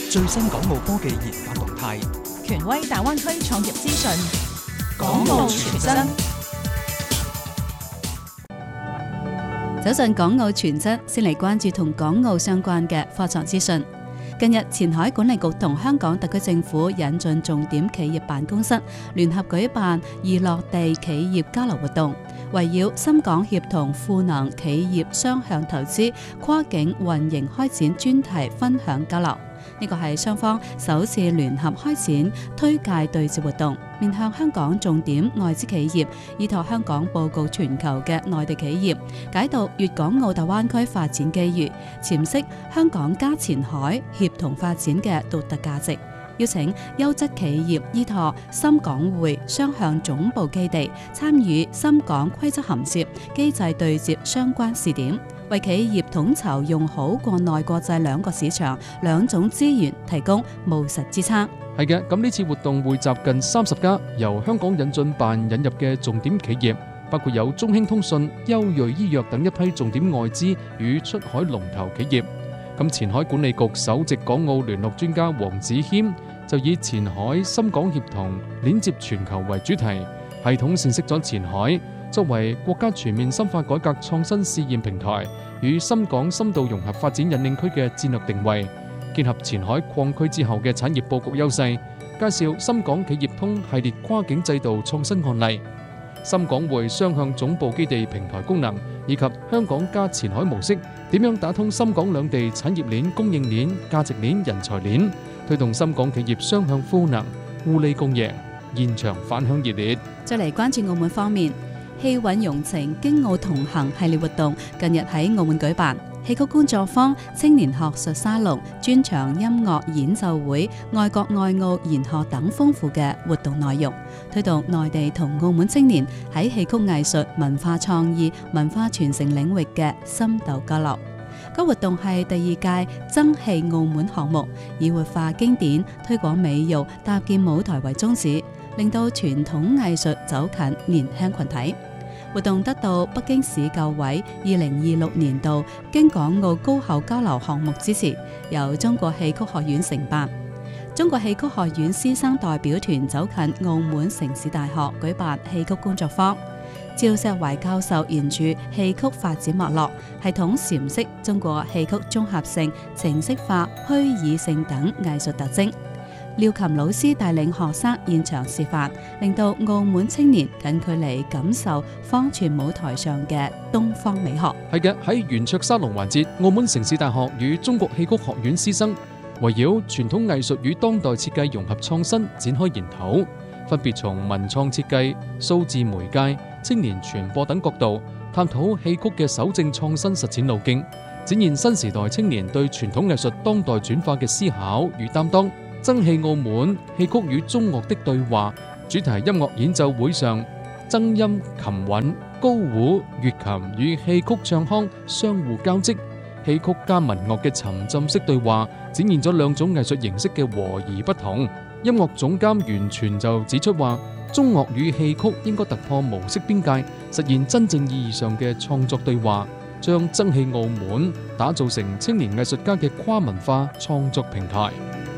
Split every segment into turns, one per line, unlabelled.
最新港澳科技研發動態，
權威大灣區創業資訊，
港澳全真。
走進港澳全真，先嚟關注同港澳相關嘅科創資訊。近日，前海管理局同香港特區政府引進重點企業辦公室，聯合舉辦易落地企業交流活動，圍繞深港協同賦能企業雙向投資、跨境運營開展專題分享交流。呢個係雙方首次聯合開展推介對接活動，面向香港重點外資企業，依託香港佈局全球嘅內地企業，解讀粵港澳大灣區發展機遇，闡釋香港加前海協同發展嘅獨特價值，邀請優質企業依託深港匯雙向總部基地，參與深港規則銜接機制對接相關試點，為企業統籌用好國內國際兩個市場兩種資源，提供務實支撐。
係嘅，咁呢次活動匯集近30家由香港引進辦引入嘅重點企業，包括有中興通訊、優瑞醫藥等一批重點外資與出海龍頭企業。咁前海管理局首席港澳聯絡專家黃子謙就以前海深港協同鏈接全球為主題，系統闡釋咗前海作為國家全面深化改革創新試驗平台與深港深度融合發展引領區嘅戰略定位，結合前海擴區之後嘅產業佈局優勢，介紹深港企業通系列跨境制度創新案例、深港匯雙向總部基地平台功能，以及香港加前海模式點樣打通深港兩地產業鏈、供應鏈、價值鏈、人才鏈，推動深港企業雙向賦能、互利共贏，現場反響熱烈。
再嚟關注澳門方面，氣韻融情京澳同行系列活動近日喺澳門舉辦，戲曲工作坊、青年學術沙龍、專場音樂演奏會、愛國愛澳研學等豐富嘅活動內容，推動內地同澳門青年喺戲曲藝術、文化創意、文化傳承領域嘅深度交流。該活動係第2屆爭戲澳門項目，以活化經典、推廣美育、搭建舞台為宗旨，令到傳統藝術走近年輕群體。活動得到北京市教委2026年度京港澳高校交流項目支持，由中國戲曲學院承辦。中國戲曲學院師生代表團走近澳門城市大學舉辦戲曲工作坊。趙石懷教授沿住戲曲發展脈絡，系統闡釋中國戲曲綜合性、程式化、虛擬性等藝術特徵。廖琴老師帶領學生現場示範，令到澳門青年近距離感受坊傳舞台上嘅東方美學。
係嘅，喺圓桌沙龍環節，澳門城市大學與中國戲曲學院師生圍繞傳統藝術與當代設計融合創新展開研討，分別從文創設計、數字媒介、青年傳播等角度探討戲曲嘅守正創新實踐路徑，展現新時代青年對傳統藝術當代轉化嘅思考與擔當。爭戲澳門戲曲與中樂的對話主題音樂演奏會上，爭音、琴韻、高胡、粵琴與戲曲唱腔相互交織，戲曲加民樂嘅沉浸式對話，展現咗兩種藝術形式嘅和而不同。音樂總監袁泉就指出話，中樂與戲曲應該突破模式邊界，實現真正意義上嘅創作對話，將爭戲澳門打造成青年藝術家嘅跨文化創作平台。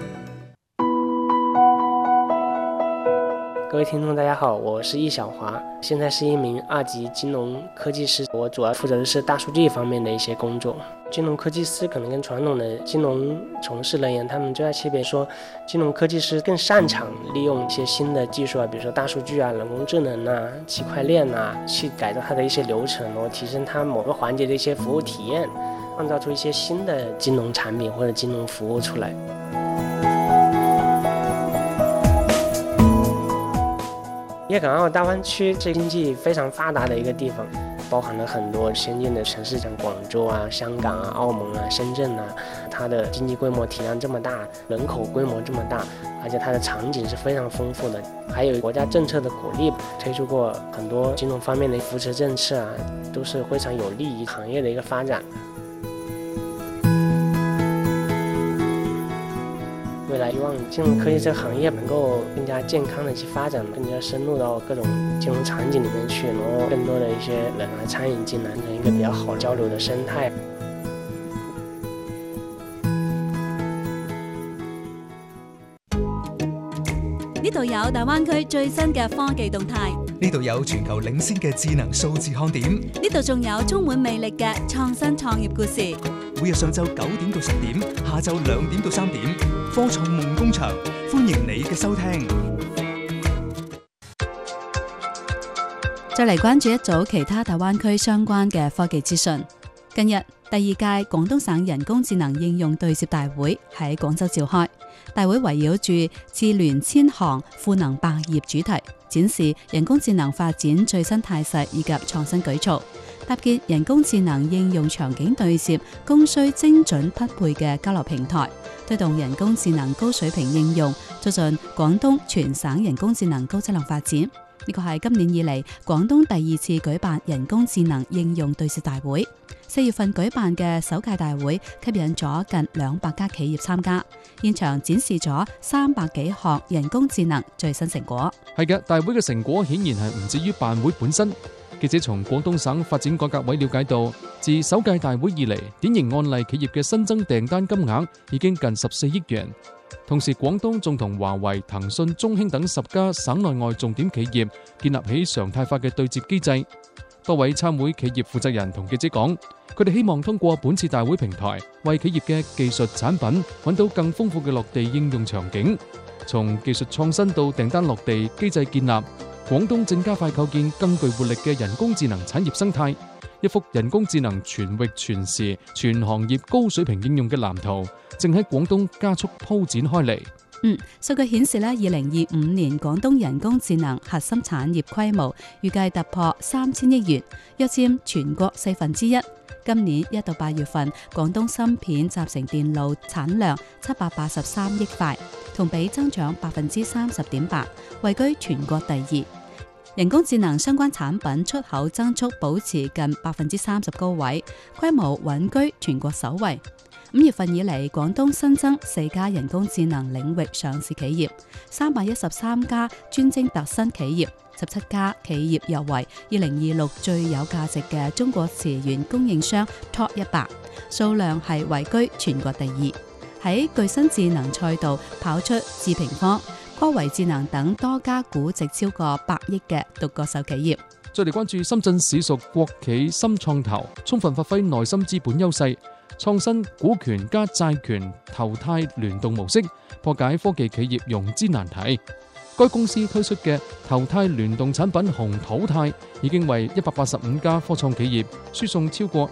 各位聽眾大家好，我是易小華，現在是一名2級金融科技師，我主要負責的是大數據方面的一些工作。金融科技師可能跟傳統的金融從事人員，他們最大區別說，金融科技師更擅長利用一些新的技術啊，比如說大數據啊、人工智能啊、區塊鏈啊，去改造它的一些流程，然後提升它某個環節的一些服務體驗，創造出一些新的金融產品或者金融服務出來。粵港澳大灣區是經濟非常發達的一個地方，包含了很多先進的城市，像廣州啊、香港啊、澳門啊、深圳啊，它的經濟規模體量這麼大，人口規模這麼大，而且它的場景是非常豐富的，還有國家政策的鼓勵，推出過很多金融方面的扶持政策啊，都是非常有利於行業的一個發展。未來希望金融科技這個行業能夠更加健康的去發展，更加深入到各種金融場景裡面去，然後更多的一些人來參與進來，成一個比較好交流的生態。
呢度有大灣區最新嘅科技動態，
呢度有全球領先嘅智能數字看點，
呢度仲有充滿魅力嘅創新創業故事。
每日上晝9點到10點，下晝2點到3點，科創夢工場，歡迎你嘅收聽。
再嚟關注一組其他大灣區相關嘅科技資訊。近日，第2屆廣東省人工智能應用對接大會喺廣州召開。大會圍繞住智聯千行賦能百業主題，展示人工智能發展最新態勢以及創新舉措，搭建人工智能應用場景對接、供需精準匹配嘅交流平台，推動人工智能高水平應用，促進廣東全省人工智能高質量發展。呢個係今年以嚟廣東第2次舉辦人工智能應用對接大會。4月份舉辦嘅首屆大會吸引咗近200家企業參加，現場展示咗300幾項人工智能最新成果。
係嘅，大會嘅成果顯然係唔止於辦會本身。記者從廣東省發展改革委了解到，自首屆大會以嚟，典型案例企業嘅新增訂單金額已經近14億元。同時，廣東仲同華為、騰訊、中興等10家省內外重點企業建立起常態化嘅對接機制。多位參會企業負責人同記者講，佢哋希望通過本次大會平台，為企業嘅技術產品揾到更豐富嘅落地應用場景。從技術創新到訂單落地機制建立，廣東正加快構建更具活力嘅人工智能產業生態。一幅人工智能全域全時全行業高水平應用嘅藍圖正喺廣東加速鋪展開嚟。
數據顯示咧，2025年廣東人工智能核心產業規模預計突破3000億元，約佔全國1/4。今年1到8月份，廣東芯片集成電路產量783億塊，同比增長30.8%，位居全國第2。人工智能相關產品出口增速保持近30%高位，規模穩居全國首位。5月份以嚟，廣東新增4家人工智能領域上市企業，313家專精特新企業，17家企業入圍2026最有價值嘅中國詞源供應商 Top 100，數量係位居全國第2。喺具新智能賽道跑出智平方、科維智能等多家估值超過100億嘅獨角獸企業。
再嚟關注深圳市屬國企深創投，充分發揮內心資本優勢，創新股權加債權投貸聯動模式，破解科技企業融資難題。該公司推出嘅投貸聯動產品紅土貸，已經為185家科創企業輸送超過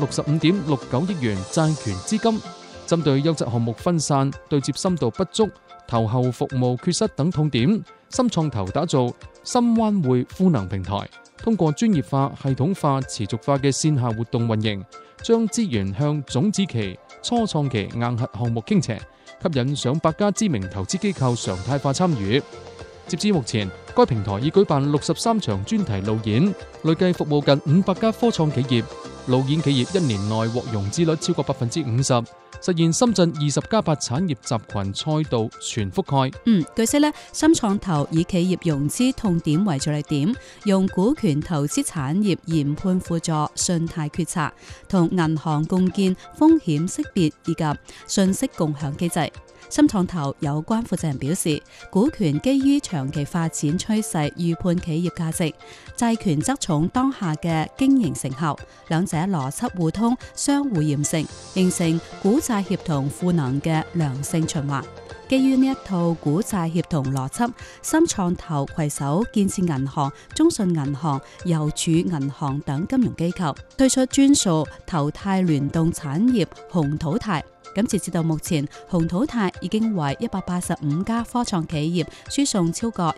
165.69億元債權資金。針對優質項目分散、對接深度不足、投後服務缺失等痛點，深創投打造深灣匯賦能平台，通過專業化、系統化、持續化嘅線下活動運營，將資源向種子期、初創期硬核項目傾斜，吸引上百家知名投資機構常態化參與。截至目前，該平台已舉辦63場專題路演，累計服務近500家科創企業。路演企業1年內獲融資率超過50%，實現深圳20+8產業集群賽道全覆蓋。
據悉咧，深創投以企業融資痛點為着力點，用股權投資產業研判輔助信貸決策，同銀行共建風險識別以及信息共享機制。深創投有關負責人表示，股權基於長期發展趨勢預判企業價值，債權側重當下嘅經營成效，兩者邏輯互通，相互驗證，形成股債協同賦能嘅良性循環。基於呢一套股債協同邏輯，深創投攜手建設銀行、中信銀行、郵儲銀行等金融機構，推出專屬投貸聯動產業紅土貸。咁截至到目前，紅土貸已經為185家科創企業輸送超過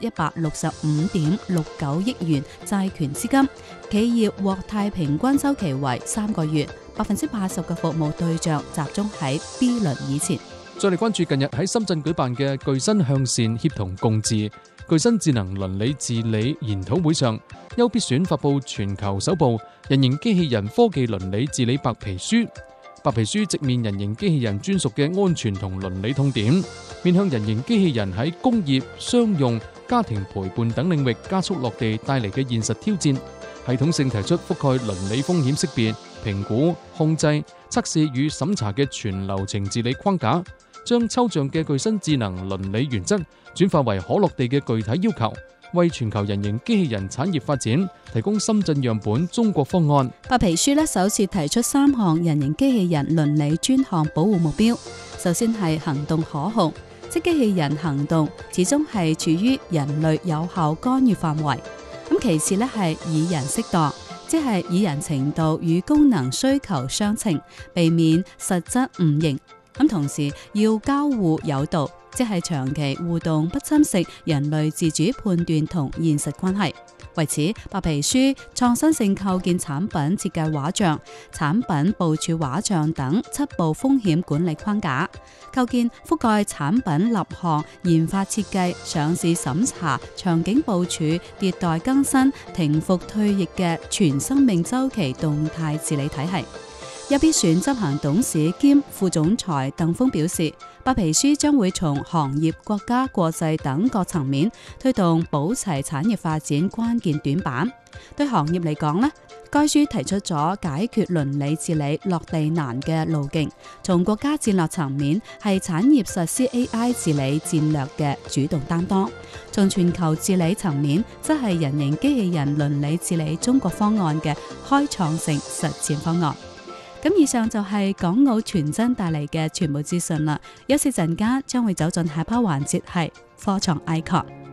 165.69億元債權資金，企業獲貸平均周期為3個月，80%嘅服務對象集中喺 B 輪以前。
再嚟關注近日喺深圳舉辦嘅具新向善協同共治具新智能倫理治理研討會上，優必選發佈全球首部人形機器人科技倫理治理白皮書。白皮書直面人形機器人專屬嘅安全同倫理痛點，面向人形機器人喺工業、商用、家庭陪伴等領域加速落地帶嚟嘅現實挑戰，系統性提出覆蓋倫理風險識別、評估、控制、測試與審查嘅全流程治理框架， 將抽象嘅具身智能倫理原則轉化為可落地嘅具體要求，為全球人形機器人產業發展提供深圳樣本中國方案。
白皮書首次提出3項人形機器人倫理專項保護目標。首先係行動可控，即機器人行動始終係處於人類有效干預範圍。咁其次係以人適當，即係以人程度與功能需求相稱，避免實質誤認。咁同時要交互有道，即係長期互動不侵蝕人類自主判斷同現實關係。為此，白皮書創新性構建產品設計畫像、產品部署畫像等7步風險管理框架，構建覆蓋產品立項、研發設計、上市審查、場景部署、迭代更新、停服退役嘅全生命週期動態治理體系。一必選執行董事兼副總裁鄧峰表示，白皮書將會從行業、國家、國際等各層面推動保齊產業發展關鍵短板。對行業嚟講，該書提出咗解決倫理治理落地難嘅路徑。從國家戰略層面，係產業實施 AI 治理戰略嘅主動擔當；從全球治理層面，則係人形機器人倫理治理中國方案嘅開創性實踐方案。咁以上就係港澳傳真帶嚟嘅全部資訊啦。休息陣間將會走進下 part 環節係科創 icon。